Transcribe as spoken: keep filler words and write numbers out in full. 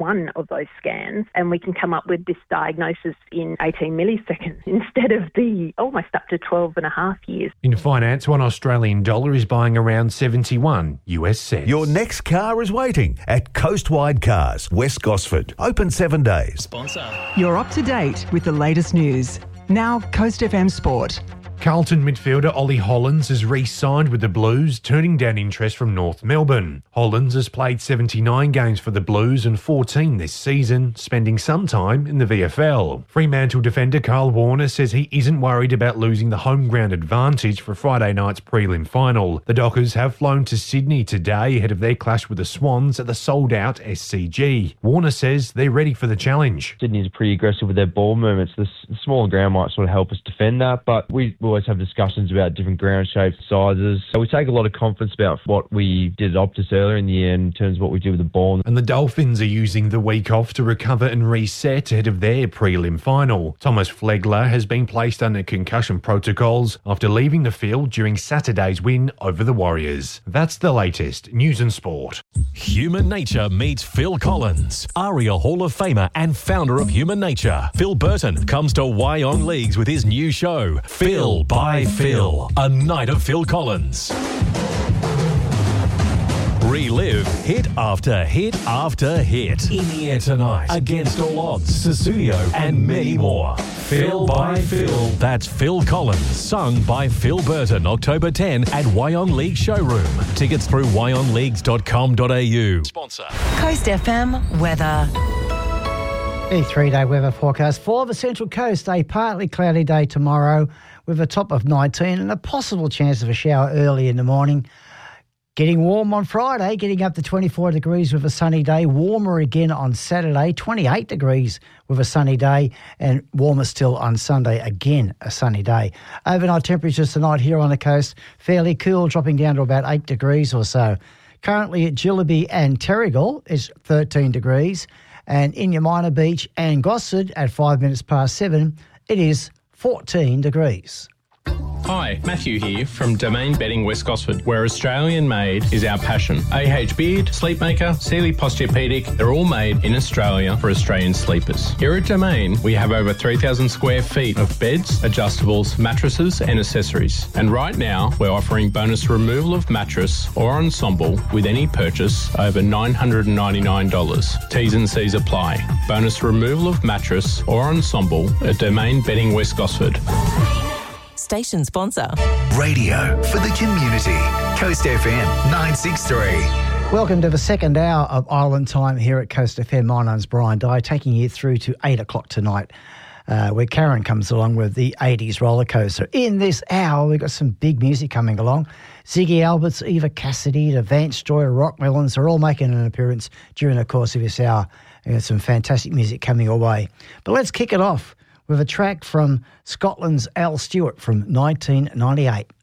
one of those scans and we can come up with this diagnosis in eighteen milliseconds instead of the almost up to twelve and a half years. In finance, one Australian dollar is buying around seventy-one US cents. Your next car is waiting at Coastwide Cars, West Gosford. Open seven days. Sponsor. You're up to date with the latest news. Now, Coast F M Sport. Carlton midfielder Ollie Hollands has re-signed with the Blues, turning down interest from North Melbourne. Hollands has played seventy-nine games for the Blues and fourteen this season, spending some time in the V F L. Fremantle defender Carl Warner says he isn't worried about losing the home ground advantage for Friday night's prelim final. The Dockers have flown to Sydney today ahead of their clash with the Swans at the sold-out S C G. Warner says they're ready for the challenge. Sydney's pretty aggressive with their ball movements. The smaller ground might sort of help us defend that, but we will always have discussions about different ground shapes, sizes. So we take a lot of confidence about what we did at Optus earlier in the year in terms of what we do with the ball. And the Dolphins are using the week off to recover and reset ahead of their prelim final. Thomas Flegler has been placed under concussion protocols after leaving the field during Saturday's win over the Warriors. That's the latest news and sport. Human Nature meets Phil Collins, ARIA Hall of Famer and founder of Human Nature. Phil Burton comes to Wyong Leagues with his new show, Phil by Phil, a night of Phil Collins. Relive hit after hit after hit. In the air tonight, Against All Odds, Susudio, and many more. Phil by Phil. That's Phil Collins, sung by Phil Burton, October tenth at Wyong League Showroom. Tickets through wyong leagues dot com dot a u. Sponsor. Coast F M weather. A three-day weather forecast for the Central Coast. A partly cloudy day tomorrow with a top of nineteen and a possible chance of a shower early in the morning. Getting warm on Friday, getting up to twenty-four degrees with a sunny day. Warmer again on Saturday, twenty-eight degrees with a sunny day, and warmer still on Sunday, again a sunny day. Overnight temperatures tonight here on the coast, fairly cool, dropping down to about eight degrees or so. Currently at Jillaby and Terrigal is thirteen degrees, and in Yamina Beach and Gosford at five minutes past seven, it is fourteen degrees. Hi, Matthew here from Domain Bedding West Gosford, where Australian made is our passion. A H Beard, Sleepmaker, Sealy Posturepedic, they're all made in Australia for Australian sleepers. Here at Domain, we have over three thousand square feet of beds, adjustables, mattresses and accessories. And right now, we're offering bonus removal of mattress or ensemble with any purchase over nine hundred ninety-nine dollars. T's and C's apply. Bonus removal of mattress or ensemble at Domain Bedding West Gosford. Station sponsor. Radio for the community. Coast F M nine sixty-three. Welcome to the second hour of Island Time here at Coast F M. My name's Brian Dye, taking you through to eight o'clock tonight, uh, where Karen comes along with the eighties roller coaster. In this hour, we've got some big music coming along. Ziggy Alberts, Eva Cassidy, the Vance Joy, Rock Melons are all making an appearance during the course of this hour. We've got some fantastic music coming your way. But let's kick it off with a track from Scotland's Al Stewart from nineteen ninety-eight.